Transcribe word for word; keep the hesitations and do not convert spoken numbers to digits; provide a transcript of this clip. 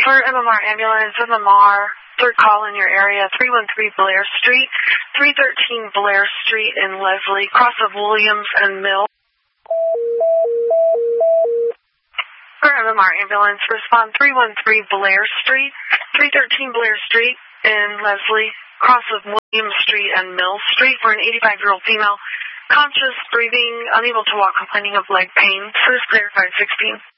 For M M R ambulance, M M R, third call in your area, three one three Blair Street, three thirteen Blair Street in Leslie, cross of Williams and Mill. For M M R ambulance, respond three one three Blair Street, three thirteen Blair Street in Leslie, cross of Williams Street and Mill Street for an eighty-five-year-old female, conscious, breathing, unable to walk, complaining of leg pain. First clear five sixteen.